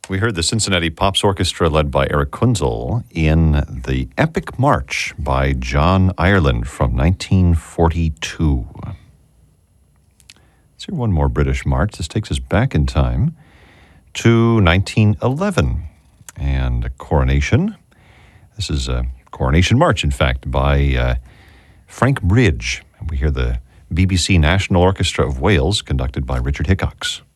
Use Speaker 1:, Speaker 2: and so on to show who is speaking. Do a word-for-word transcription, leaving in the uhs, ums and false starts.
Speaker 1: We heard the Cincinnati Pops Orchestra led by Eric Kunzel in the Epic March by John Ireland from nineteen forty-two. Let's hear one more British march. This takes us back in time to nineteen eleven and a coronation. This is a coronation march, in fact, by uh, Frank Bridge. And we hear the B B C National Orchestra of Wales conducted by Richard Hickox.